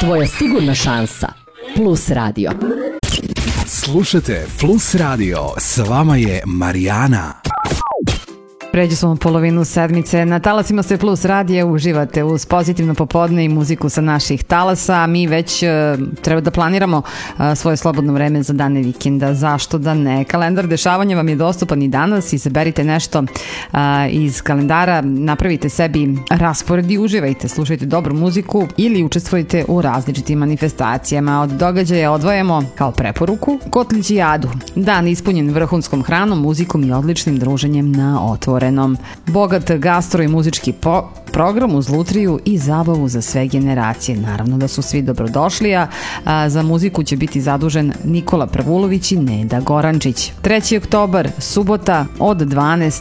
Tvoja sigurna šansa. Plus Radio. Slušajte Plus Radio, s vama je Marijana. Pređu smo polovinu sedmice. Na talasima ste Plus radija, uživate uz pozitivno popodne i muziku sa naših talasa. Mi već treba da planiramo svoje slobodno vreme za dane vikenda. Zašto da ne? Kalendar dešavanja vam je dostupan i danas. Izaberite nešto iz kalendara, napravite sebi raspored i uživajte. Slušajte dobru muziku ili učestvujte u različitim manifestacijama. Od događaja odvojamo kao preporuku Kotliđijadu. Dan ispunjen vrhunskom hranom, muzikom i odličnim druženjem na otvorenom. Bogat gastro i muzički program uz lutriju i zabavu za sve generacije. Naravno da su svi dobrodošli, a za muziku će biti zadužen Nikola Prvulović i Neda Gorančić. 3. oktobar, subota od 12